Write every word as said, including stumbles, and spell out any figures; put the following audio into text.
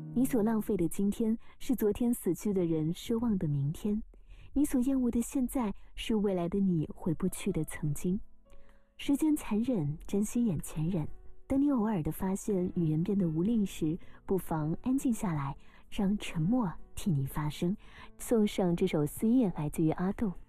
你所浪费的今天，是昨天死去的人奢望的明天；你所厌恶的现在，是未来的你回不去的曾经。时间残忍，珍惜眼前人。当你偶尔的发现语言变得无力时，不妨安静下来，让沉默替你发声。送上这首思燕，来自于阿杜。